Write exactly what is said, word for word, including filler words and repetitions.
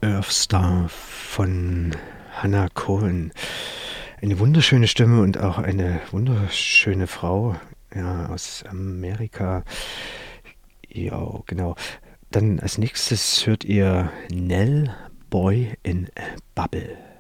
Earthstar von Hannah Cohen. Eine wunderschöne Stimme und auch eine wunderschöne Frau, ja, aus Amerika. Ja, genau. Dann als nächstes hört ihr Nell Boy in a Bubble.